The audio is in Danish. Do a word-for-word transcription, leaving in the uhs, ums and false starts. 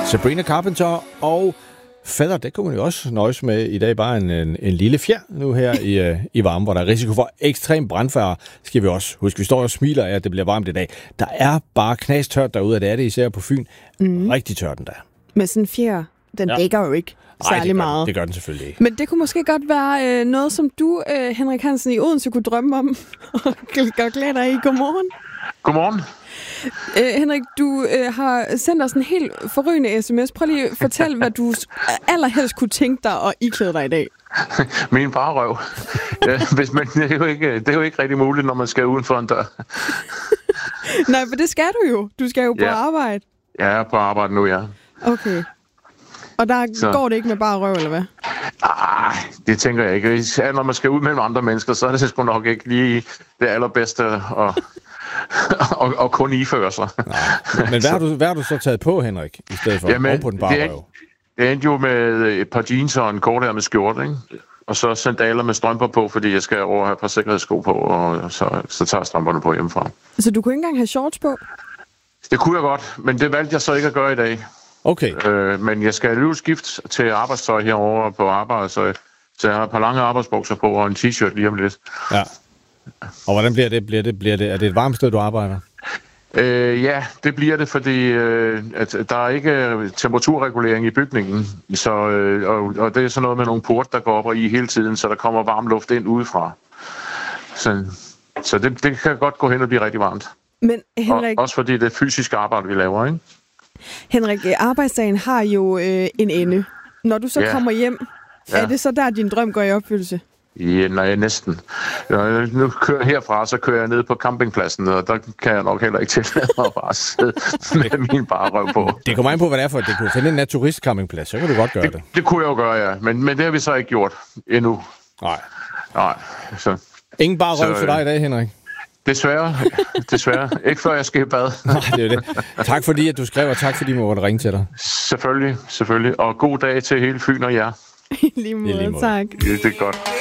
Sabrina Carpenter og Feather, det kunne man jo også nøjes med i dag. Bare en, en, en lille fjer nu her i, uh, i varme, hvor der er risiko for ekstrem brandfare. Skal vi også huske, vi står og smiler af, at det bliver varmt i dag. Der er bare knastørt derude, og det er det især på Fyn. Mm. Rigtig tørt den der. Men sådan en fjer, den ja. dækker jo ikke særlig Ej, det gør meget. Den, det gør den selvfølgelig ikke. Men det kunne måske godt være øh, noget, som du, øh, Henrik Hansen i Odense, kunne drømme om og glæde dig i. Godmorgen. Godmorgen. Øh, Henrik, du øh, har sendt os en helt forrygende sms. Prøv lige at fortælle, hvad du allerhelst kunne tænke dig at iklæde dig i dag. Min barrøv. Ja, hvis man, det, er jo ikke, det er jo ikke rigtig muligt, når man skal uden for en dør. Nej, for det skal du jo. Du skal jo på ja. arbejde. Jeg er på arbejde nu, ja. Okay. Og der så. går det ikke med bare røv, eller hvad? Ah, det tænker jeg ikke. Når man skal ud mellem andre mennesker, så er det sgu nok ikke lige det allerbedste at, at, at kun iføre sig. Nej. Men hvad har, du, hvad har du så taget på, Henrik, i stedet for Jamen, på den bare det, røv? Det endte jo med et par jeans og en kortærmet skjorte, ikke? Og så sandaler med strømper på, fordi jeg skal over have et par sikkerhedssko på, og så, så tager jeg strømperne på hjemmefra. Så du kunne ikke engang have shorts på? Det kunne jeg godt, men det valgte jeg så ikke at gøre i dag. Okay. Øh, men jeg skal alligevel skifte til arbejdstøj herovre på arbejde, så, så jeg har et par lange arbejdsbukser på og en t-shirt lige om lidt. Ja. Og hvordan bliver det? Bliver det, bliver det? Er det et varmt sted, du arbejder? Øh, ja, det bliver det, fordi øh, at der er ikke temperaturregulering i bygningen, så, øh, og, og det er sådan noget med nogle port, der går op og i hele tiden, så der kommer varm luft ind udefra. Så, så det, det kan godt gå hen og blive rigtig varmt. Men Henrik... Og, også fordi det er fysisk arbejde, vi laver, ikke? Henrik, arbejdsdagen har jo øh, en ende. Når du så ja. kommer hjem, ja. er det så der, din drøm går i opfyldelse? Ja, nej, næsten. Ja, nu kører jeg herfra, så kører jeg ned på campingpladsen, og der kan jeg nok heller ikke tillade mig at bare sidde med min bare røv på. Det kommer an på, hvad det er for. Det kunne finde en naturistcampingplads, så kan du godt gøre det. Det, det kunne jeg jo gøre, ja. Men, men det har vi så ikke gjort endnu. Nej. Nej. Så, Ingen bare røv for dig i dag, Henrik? Desværre. Desværre. Ikke før jeg skal i bad. Nej, det er det. Tak fordi, at du skrev, og tak fordi vi måtte ringe til dig. Selvfølgelig, selvfølgelig. Og god dag til hele Fyn og jer. I lige måde, tak. Det, det er godt.